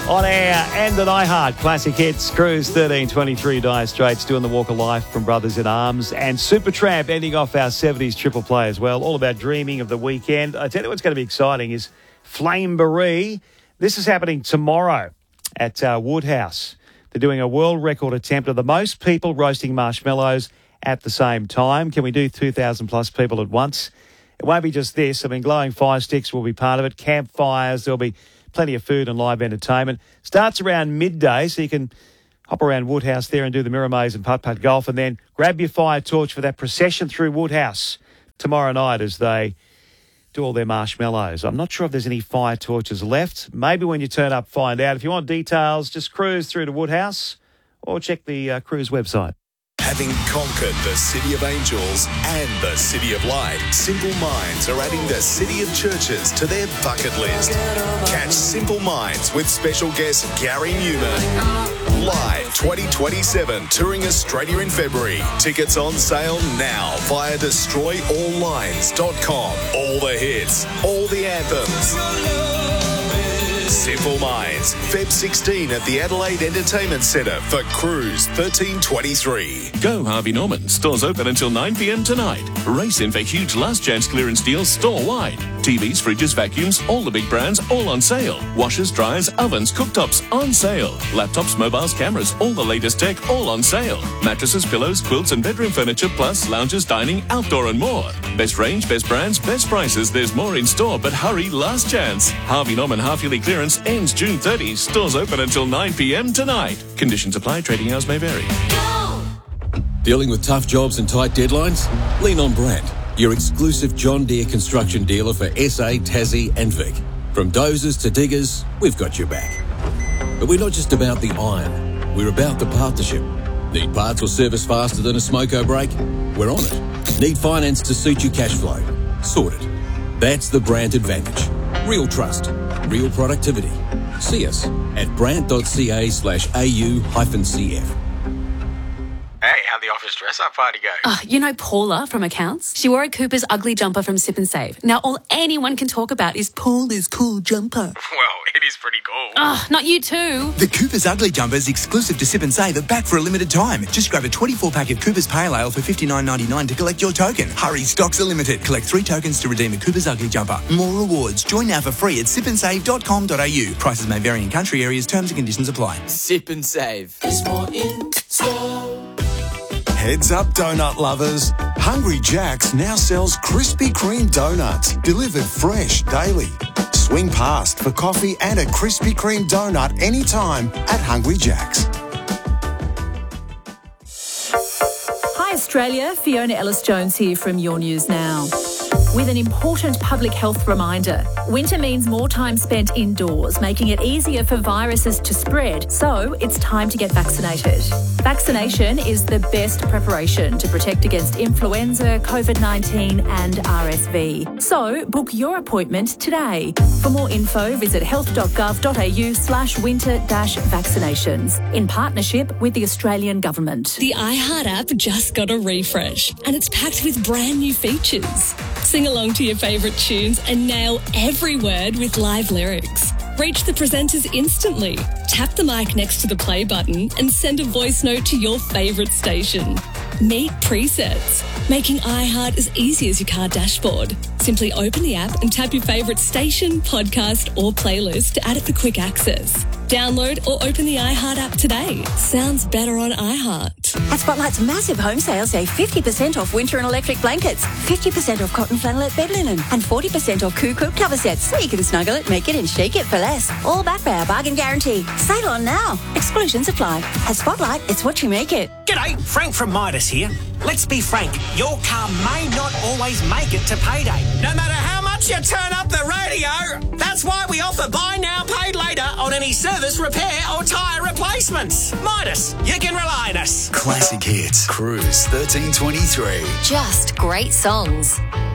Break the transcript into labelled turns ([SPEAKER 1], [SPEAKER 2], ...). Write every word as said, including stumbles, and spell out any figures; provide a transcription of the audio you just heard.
[SPEAKER 1] On air and an iHeart Classic Hits. Cruise thirteen twenty-three, Dire Straits doing the Walk of Life from Brothers in Arms, and Supertramp ending off our seventies triple play as well. All about dreaming of the weekend. I tell you what's going to be exciting is Flameboree. This is happening tomorrow at uh, Woodhouse. They're doing a world record attempt of the most people roasting marshmallows at the same time. Can we do two thousand plus people at once? It won't be just this. I mean, glowing fire sticks will be part of it. Campfires, there'll be plenty of food and live entertainment. Starts around midday, so you can hop around Woodhouse there and do the Mirror Maze and putt-putt golf, and then grab your fire torch for that procession through Woodhouse tomorrow night as they do all their marshmallows. I'm not sure if there's any fire torches left. Maybe when you turn up, find out. If you want details, just cruise through to Woodhouse or check the uh, cruise website.
[SPEAKER 2] Having conquered the City of Angels and the City of Light, Simple Minds are adding the City of Churches to their bucket list. Catch Simple Minds with special guest Gary Newman. Live twenty twenty-seven, touring Australia in February. Tickets on sale now via destroy all lines dot com. All the hits, all the anthems. Simple Minds, February sixteenth at the Adelaide Entertainment Centre for Cruise thirteen twenty-three.
[SPEAKER 3] Go Harvey Norman. Stores open until nine p.m. tonight. Race in for huge last chance clearance deals store-wide. T Vs, fridges, vacuums, all the big brands, all on sale. Washers, dryers, ovens, cooktops, on sale. Laptops, mobiles, cameras, all the latest tech, all on sale. Mattresses, pillows, quilts and bedroom furniture, plus lounges, dining, outdoor and more. Best range, best brands, best prices. There's more in store, but hurry, last chance. Harvey Norman half-yearly clearance ends June thirtieth. Stores open until nine p.m. tonight. Conditions apply. Trading hours may vary.
[SPEAKER 4] Dealing with tough jobs and tight deadlines? Lean on Brandt, your exclusive John Deere construction dealer for S A, Tassie and Vic. From dozers to diggers, we've got your back. But we're not just about the iron, we're about the partnership. Need parts or service faster than a smoko brake? We're on it. Need finance to suit your cash flow? Sorted. That's the Brandt advantage. Real trust, real productivity. See us at brandt.ca slash au hyphen cf.
[SPEAKER 5] Hey, how'd the office dress-up party go?
[SPEAKER 6] Oh, you know Paula from accounts? She wore a Cooper's ugly jumper from Sip and Save. Now all anyone can talk about is Paula's cool jumper.
[SPEAKER 5] Well, it is pretty cool.
[SPEAKER 6] Oh, not you too.
[SPEAKER 7] The Cooper's ugly jumper is exclusive to Sip and Save are back for a limited time. Just grab a twenty-four pack of Cooper's Pale Ale for fifty-nine ninety-nine to collect your token. Hurry, stocks are limited. Collect three tokens to redeem a Cooper's ugly jumper. More rewards. Join now for free at sip and save dot com dot a u. Prices may vary in country areas. Terms and conditions apply.
[SPEAKER 8] Sip and Save. There's more in store.
[SPEAKER 2] Heads up, donut lovers. Hungry Jack's now sells Krispy Kreme donuts, delivered fresh daily. Swing past for coffee and a Krispy Kreme donut anytime at Hungry Jack's.
[SPEAKER 9] Hi Australia, Fiona Ellis-Jones here from Your News Now. With an important public health reminder. Winter means more time spent indoors, making it easier for viruses to spread, so it's time to get vaccinated. Vaccination is the best preparation to protect against influenza, COVID nineteen and R S V. So book your appointment today. For more info, visit health dot gov dot a u slash winter dash vaccinations in partnership with the Australian Government.
[SPEAKER 10] The iHeart app just got a refresh and it's packed with brand new features. Sing along to your favourite tunes and nail every word with live lyrics. Reach the presenters instantly. Tap the mic next to the play button and send a voice note to your favourite station. Meet presets, making iHeart as easy as your car dashboard. Simply open the app and tap your favourite station, podcast or playlist to add it for quick access. Download or open the iHeart app today. Sounds better on iHeart.
[SPEAKER 11] At Spotlight's massive home sale, save fifty percent off winter and electric blankets, fifty percent off cotton flannelette bed linen, and forty percent off Coo Coop cover sets, so you can snuggle it, make it and shake it for less. All backed by our bargain guarantee. Sale on now. Exclusions apply. At Spotlight, it's what you make it.
[SPEAKER 12] G'day, Frank from Midas here. Let's be frank, your car may not always make it to payday. No matter how much you turn up the radio, that's why we offer buy now, paid later on any service, repair or tyre replacements. Midas, you can rely on us.
[SPEAKER 2] Classic Hits, Cruise thirteen twenty-three.
[SPEAKER 13] Just great songs.